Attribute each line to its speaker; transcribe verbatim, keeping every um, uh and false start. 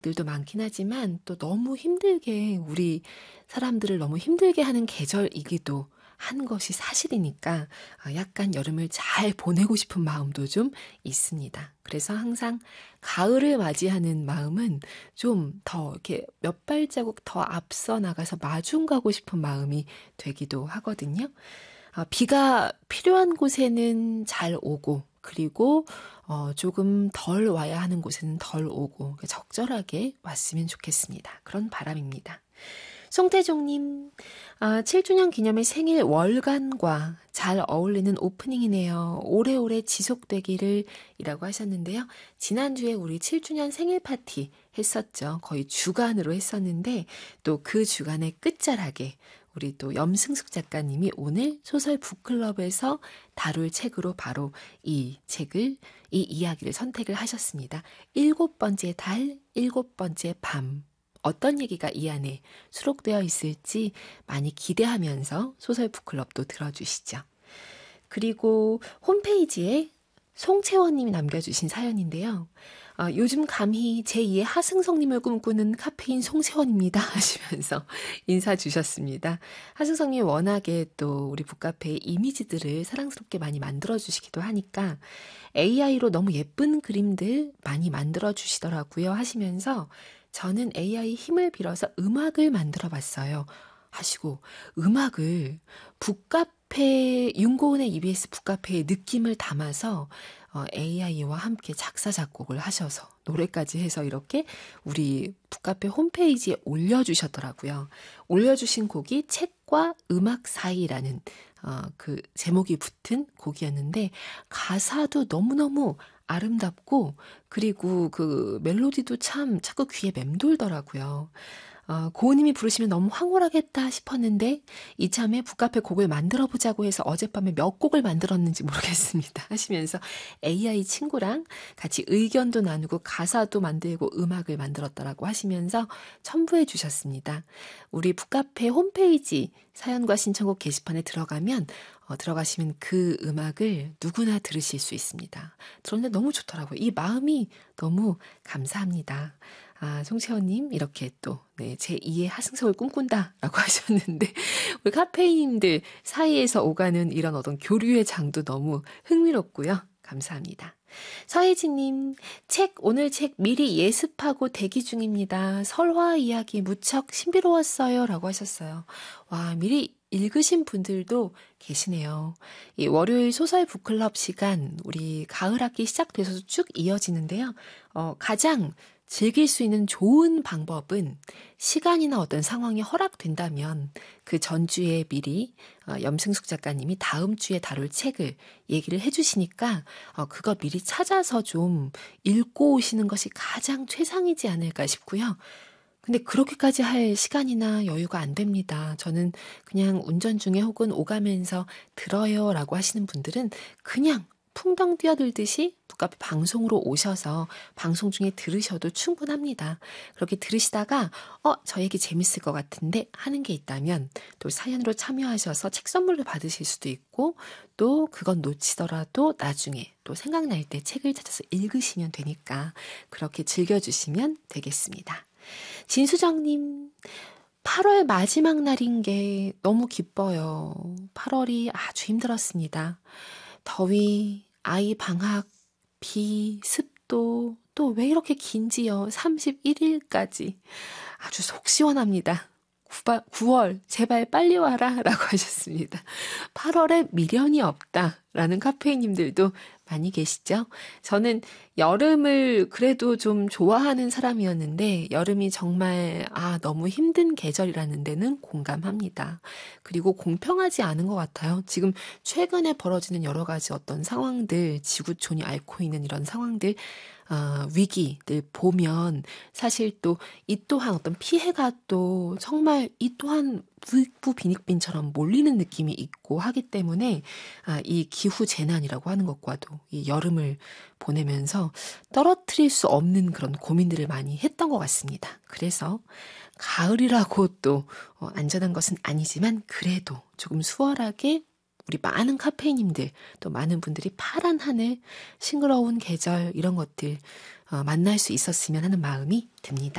Speaker 1: 들도 많긴 하지만 또 너무 힘들게 우리 사람들을 너무 힘들게 하는 계절이기도 한 것이 사실이니까 약간 여름을 잘 보내고 싶은 마음도 좀 있습니다. 그래서 항상 가을을 맞이하는 마음은 좀 더 이렇게 몇 발자국 더 앞서 나가서 마중 가고 싶은 마음이 되기도 하거든요. 아, 비가 필요한 곳에는 잘 오고, 그리고 어, 조금 덜 와야 하는 곳에는 덜 오고, 적절하게 왔으면 좋겠습니다. 그런 바람입니다. 송태종님, 아, 칠 주년 기념의 생일 월간과 잘 어울리는 오프닝이네요. 오래오래 지속되기를 이라고 하셨는데요. 지난주에 우리 칠 주년 생일 파티 했었죠. 거의 주간으로 했었는데 또 그 주간의 끝자락에 우리 또 염승숙 작가님이 오늘 소설 북클럽에서 다룰 책으로 바로 이 책을, 이 이야기를 선택을 하셨습니다. 일곱 번째 달, 일곱 번째 밤. 어떤 얘기가 이 안에 수록되어 있을지 많이 기대하면서 소설 북클럽도 들어주시죠. 그리고 홈페이지에 송채원님이 남겨주신 사연인데요. 어, 요즘 감히 제이의 하승성님을 꿈꾸는 카페인 송채원입니다 하시면서 인사 주셨습니다. 하승성님 워낙에 또 우리 북카페의 이미지들을 사랑스럽게 많이 만들어주시기도 하니까 에이아이로 너무 예쁜 그림들 많이 만들어주시더라고요 하시면서 저는 에이아이 힘을 빌어서 음악을 만들어 봤어요 하시고 음악을 북카페, 윤고은의 이비에스 북카페의 느낌을 담아서 어, 에이아이와 함께 작사, 작곡을 하셔서 노래까지 해서 이렇게 우리 북카페 홈페이지에 올려주셨더라고요. 올려주신 곡이 책과 음악 사이라는 어, 그 제목이 붙은 곡이었는데 가사도 너무너무 아름답고 그리고 그 멜로디도 참 자꾸 귀에 맴돌더라고요. 어, 고은님이 부르시면 너무 황홀하겠다 싶었는데 이참에 북카페 곡을 만들어보자고 해서 어젯밤에 몇 곡을 만들었는지 모르겠습니다 하시면서 에이아이 친구랑 같이 의견도 나누고 가사도 만들고 음악을 만들었다라고 하시면서 첨부해 주셨습니다. 우리 북카페 홈페이지 사연과 신청곡 게시판에 들어가면 어, 들어가시면 그 음악을 누구나 들으실 수 있습니다. 들었는데 너무 좋더라고요. 이 마음이 너무 감사합니다. 아, 송채원님, 이렇게 또, 네, 제이의 하승석을 꿈꾼다, 라고 하셨는데, 우리 카페인들 사이에서 오가는 이런 어떤 교류의 장도 너무 흥미롭고요. 감사합니다. 서혜진님, 책, 오늘 책 미리 예습하고 대기 중입니다. 설화 이야기 무척 신비로웠어요. 라고 하셨어요. 와, 미리 읽으신 분들도 계시네요. 이 월요일 소설 북클럽 시간, 우리 가을 학기 시작돼서 쭉 이어지는데요. 어, 가장 즐길 수 있는 좋은 방법은 시간이나 어떤 상황이 허락된다면 그 전주에 미리 어, 염승숙 작가님이 다음 주에 다룰 책을 얘기를 해주시니까 어, 그거 미리 찾아서 좀 읽고 오시는 것이 가장 최상이지 않을까 싶고요. 근데 그렇게까지 할 시간이나 여유가 안 됩니다. 저는 그냥 운전 중에 혹은 오가면서 들어요 라고 하시는 분들은 그냥 풍덩 뛰어들듯이 북카페 방송으로 오셔서 방송 중에 들으셔도 충분합니다. 그렇게 들으시다가 어, 저 얘기 재밌을 것 같은데 하는 게 있다면 또 사연으로 참여하셔서 책 선물로 받으실 수도 있고 또 그건 놓치더라도 나중에 또 생각날 때 책을 찾아서 읽으시면 되니까 그렇게 즐겨주시면 되겠습니다. 진수정님, 팔월 마지막 날인 게 너무 기뻐요. 팔월이 아주 힘들었습니다. 더위, 아이 방학, 비, 습도, 또 왜 이렇게 긴지요? 삼십일 일까지. 아주 속 시원합니다. 구월, 제발 빨리 와라 라고 하셨습니다. 팔월에 미련이 없다 라는 카페인님들도 많이 계시죠? 저는 여름을 그래도 좀 좋아하는 사람이었는데 여름이 정말 아 너무 힘든 계절이라는 데는 공감합니다. 그리고 공평하지 않은 것 같아요. 지금 최근에 벌어지는 여러 가지 어떤 상황들, 지구촌이 앓고 있는 이런 상황들, 어, 위기들 보면 사실 또 이 또한 어떤 피해가 또 정말 이 또한 부익부 빈익빈처럼 몰리는 느낌이 있고 하기 때문에 아, 이 기후 재난이라고 하는 것과도 이 여름을 보내면서 떨어뜨릴 수 없는 그런 고민들을 많이 했던 것 같습니다. 그래서 가을이라고 또 어, 안전한 것은 아니지만 그래도 조금 수월하게 우리 많은 카페인님들, 또 많은 분들이 파란 하늘, 싱그러운 계절 이런 것들 어, 만날 수 있었으면 하는 마음이 듭니다.